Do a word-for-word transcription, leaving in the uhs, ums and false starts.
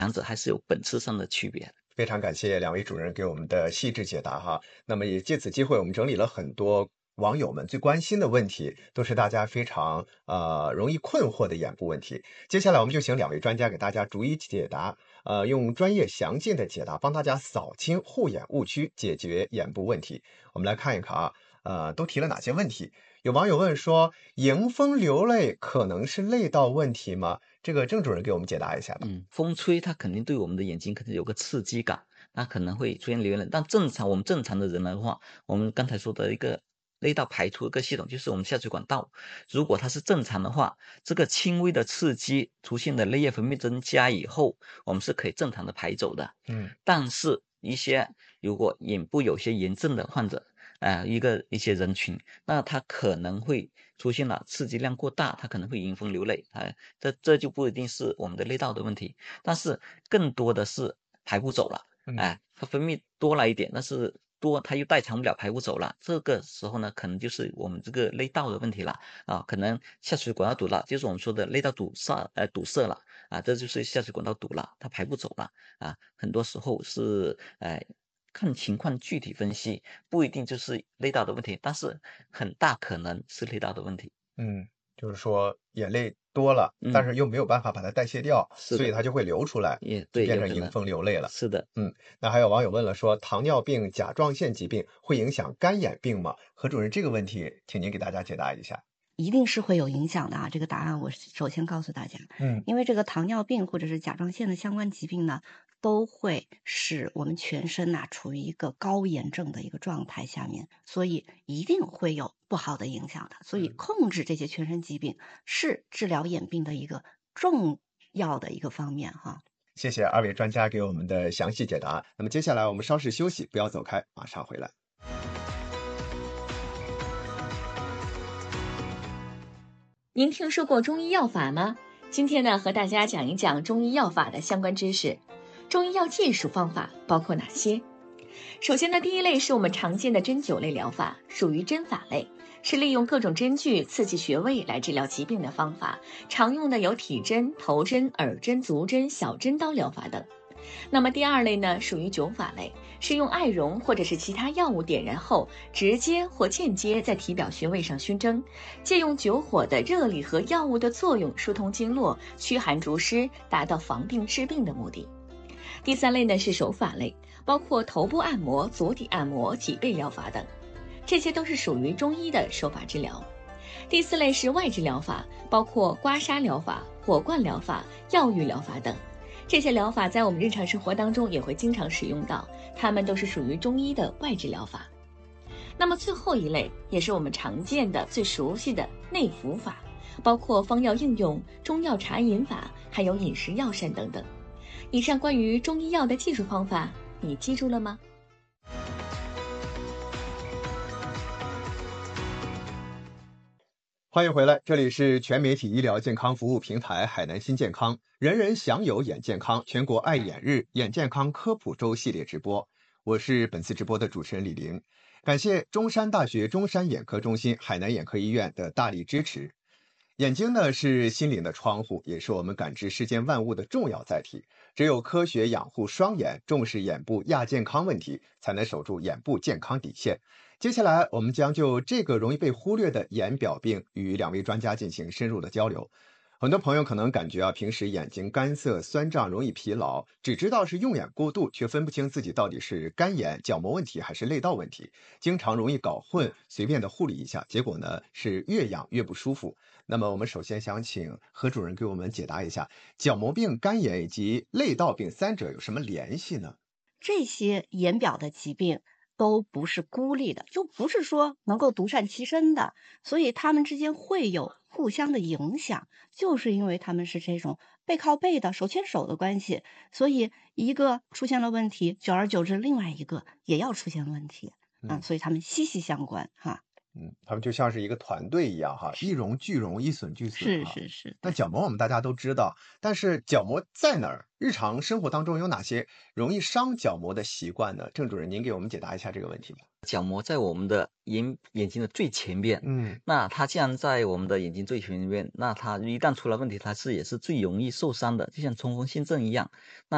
两者还是有本质上的区别的。 非常感谢两位主任给我们的细致解答哈。那么也借此机会，我们整理了很多网友们最关心的问题，都是大家非常呃容易困惑的眼部问题。接下来我们就请两位专家给大家逐一解答，呃，用专业详尽的解答帮大家扫清护眼误区，解决眼部问题。我们来看一看啊，呃，都提了哪些问题？有网友问说，迎风流泪可能是泪道问题吗？这个郑主任给我们解答一下吧。 嗯，风吹它肯定对我们的眼睛可能有个刺激感，那可能会出现流泪。但正常我们正常的人来的话，我们刚才说的一个泪道排出一个系统，就是我们下水管道，如果它是正常的话，这个轻微的刺激出现的泪液分泌增加以后，我们是可以正常的排走的。 嗯， 但是一些如果眼部有些炎症的患者，啊、一个一些人群，那他可能会出现了刺激量过大，他可能会迎风流泪，啊、这这就不一定是我们的泪道的问题，但是更多的是排不走了，哎、它分泌多了一点，但是多它又代偿不了，排不走了，这个时候呢，可能就是我们这个泪道的问题了啊，可能下水管道堵了，就是我们说的泪道堵塞，呃，堵塞了啊，这就是下水管道堵了，它排不走了啊，很多时候是呃。看情况具体分析，不一定就是泪道的问题，但是很大可能是泪道的问题。 嗯，就是说眼泪多了，但嗯， 是又没有办法把它代谢掉， 是的， 所以它就会流出来， 也对， 就变成迎有可能风流泪了。 是的。 嗯，那还有网友问了说，糖尿病甲状腺疾病会影响干眼病吗？何主任，这个问题，请您给大家解答一下。 一定是会有影响的啊！这个答案我首先告诉大家， 嗯， 因为这个糖尿病或者是甲状腺的相关疾病呢，都会使我们全身呐、处于一个高炎症的一个状态下面，所以一定会有不好的影响的。所以控制这些全身疾病是治疗眼病的一个重要的一个方面哈。 谢谢二位专家给我们的详细解答。那么接下来我们稍事休息，不要走开，马上回来。 您听说过中医药法吗？今天呢，和大家讲一讲中医药法的相关知识。中医药技术方法包括哪些？首先呢，第一类是我们常见的针灸类疗法，属于针法类，是利用各种针具刺激穴位来治疗疾病的方法。常用的有体针、头针、耳针、足针、小针刀疗法等。那么第二类呢，属于灸法类，是用艾绒或者是其他药物点燃后，直接或间接在体表穴位上熏蒸，借用灸火的热力和药物的作用疏通经络，驱寒除湿，达到防病治病的目的。第三类呢是手法类，包括头部按摩、足底按摩、脊背疗法等，这些都是属于中医的手法治疗。第四类是外治疗法，包括刮痧疗法、火罐疗法、药浴疗法等。这些疗法在我们日常生活当中也会经常使用到，它们都是属于中医的外治疗法。那么最后一类也是我们常见的、最熟悉的内服法，包括方药应用、中药茶饮法，还有饮食药膳等等。以上关于中医药的技术方法，你记住了吗？ 欢迎回来，这里是全媒体医疗健康服务平台海南新健康，人人享有眼健康全国爱眼日眼健康科普周系列直播，我是本次直播的主持人李玲，感谢中山大学中山眼科中心、海南眼科医院的大力支持。眼睛呢是心灵的窗户，也是我们感知世间万物的重要载体。只有科学养护双眼，重视眼部亚健康问题，才能守住眼部健康底线。接下来，我们将就这个容易被忽略的眼表病与两位专家进行深入的交流。很多朋友可能感觉啊，平时眼睛干涩、酸胀、容易疲劳，只知道是用眼过度，却分不清自己到底是干眼、角膜问题还是泪道问题，经常容易搞混，随便的护理一下，结果呢是越养越不舒服。那么我们首先想请何主任给我们解答一下，角膜病、干眼以及泪道病三者有什么联系呢？ 这些眼表的疾病都不是孤立的，又不是说能够独善其身的，所以它们之间会有互相的影响，就是因为他们是这种背靠背的、手牵手的关系，所以一个出现了问题，久而久之，另外一个也要出现问题啊、 嗯所以他们息息相关哈。 嗯，他们就像是一个团队一样哈，一荣俱荣，一损俱损是哈。 是是， 那角膜我们大家都知道，但是角膜在哪儿？日常生活当中有哪些容易伤角膜的习惯呢？郑主任，您给我们解答一下这个问题吧。 角膜在我们的眼眼睛的最前边， 嗯， 那它既然在我们的眼睛最前边，那它一旦出了问题，它是也是最容易受伤的，就像冲锋陷阵一样。那